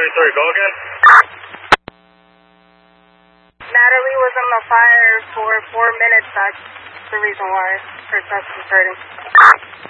333, go again. Natalie was on the fire for 4 minutes. That's the reason why her chest was hurting.